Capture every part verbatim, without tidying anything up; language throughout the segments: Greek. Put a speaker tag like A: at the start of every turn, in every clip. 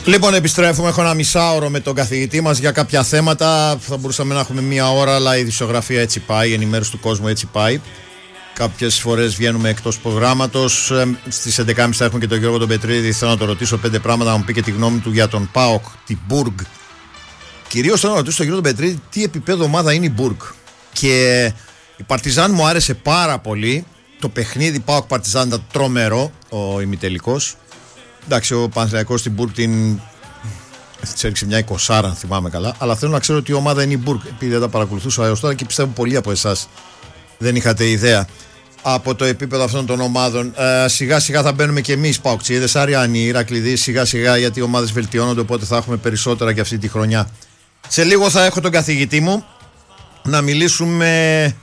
A: Λοιπόν, επιστρέφουμε. Έχω ένα μισάωρο με τον καθηγητή μας για κάποια θέματα. Θα μπορούσαμε να έχουμε μία ώρα, αλλά η ειδησιογραφία έτσι πάει, η ενημέρωση του κόσμου έτσι πάει. Κάποιες φορές βγαίνουμε εκτός προγράμματος. Στις έντεκα και μισή θα έχουμε και τον Γιώργο τον Πετρίδη. Θέλω να το ρωτήσω πέντε πράγματα, να μου πει και τη γνώμη του για τον ΠΑΟΚ, την Μπουργκ. Κυρίως θέλω να ρωτήσω τον Γιώργο τον Πετρίδη τι επίπεδο ομάδα είναι η Μπουργκ. Και η Παρτιζάν μου άρεσε πάρα πολύ. Το παιχνίδι ΠΑΟΚ Παρτιζάν ήταν τρομερό, ο ημιτελικός. Εντάξει, ο Παναθηναϊκός στην Μπουργκ την της έριξε μια εικοσάρα, αν θυμάμαι καλά. Αλλά θέλω να ξέρω τι ομάδα είναι η Μπουργκ, επειδή δεν τα παρακολουθούσα έως τώρα και πιστεύω πολλοί από εσάς δεν είχατε ιδέα από το επίπεδο αυτών των ομάδων. Ε, σιγά σιγά θα μπαίνουμε και εμείς Παοξίδες, Άριανοι, Ηρακλειδείς, σιγά σιγά, γιατί οι ομάδες βελτιώνονται, οπότε θα έχουμε περισσότερα και αυτή τη χρονιά. Σε λίγο θα έχω τον καθηγητή μου να μιλήσουμε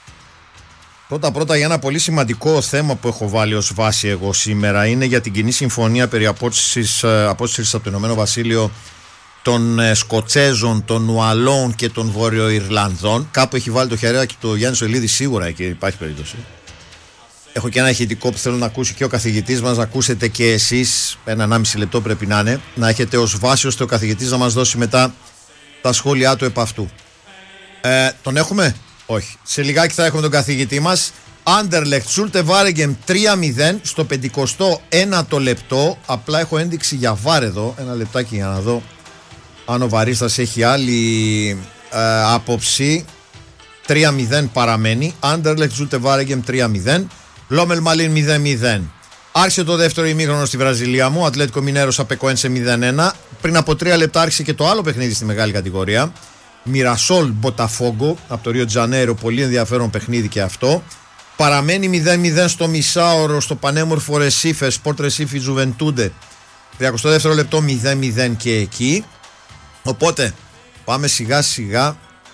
A: πρώτα πρώτα για ένα πολύ σημαντικό θέμα που έχω βάλει ως βάση εγώ σήμερα. Είναι για την κοινή συμφωνία περί απόσυρσης, απόσυρσης από το Ηνωμένο Βασίλειο των Σκοτσέζων, των Ουαλών και των Βόρειο-Ιρλανδών. Κάπου έχει βάλει το χεράκι του Γιάννη Σολίδη, σίγουρα εκεί υπάρχει περίπτωση. Έχω και ένα ηχητικό που θέλω να ακούσει και ο καθηγητής μας, να ακούσετε και εσείς. Ένα ενάμιση λεπτό πρέπει να είναι. Να έχετε ως βάση ώστε ο καθηγητής να μας δώσει μετά τα σχόλιά του επ' αυτού. Ε, τον έχουμε? Όχι. Σε λιγάκι θα έχουμε τον καθηγητή μας. Άντερλεχτ Σούλτε Βάρεγκεμ τρία μηδέν στο πενηκοστό ένατο λεπτό. Απλά έχω ένδειξη για βάρ εδώ. Ένα λεπτάκι για να δω αν ο βαρίστας έχει άλλη ε, άποψη. τρία μηδέν παραμένει. Άντερλεχτ Σούλτε Βάρεγκεμ τρία μηδέν. Λόμελ Μαλίν μηδέν μηδέν. Άρχισε το δεύτερο ημίχρονο στη Βραζιλία μου. Ατλέτικο Μινέρος Απεκοένσε μηδέν ένα. Πριν από τρία λεπτά άρχισε και το άλλο παιχνίδι στη μεγάλη κατηγορία. Μιρασόλ Μποταφόγκο από το Ρίο Τζανέιρο. Πολύ ενδιαφέρον παιχνίδι και αυτό. Παραμένει μηδέν μηδέν στο μισάωρο στο πανέμορφο Ρεσίφε, Σπορτ Ρεσίφι Τζουβεντούντε. τριακοστό δεύτερο λεπτό μηδέν μηδέν και εκεί. Οπότε πάμε σιγά σιγά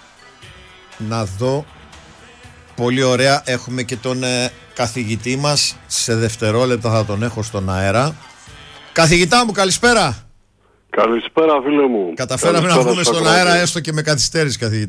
A: να δω. Πολύ ωραία. Έχουμε και τον ε, καθηγητή μας. Σε δευτερόλεπτα θα τον έχω στον αέρα. Καθηγητά μου, καλησπέρα.
B: Καλησπέρα, φίλε μου.
A: Καταφέραμε
B: καλησπέρα
A: να βγούμε στον αέρα έστω και με καθυστέρηση, καθηγητά.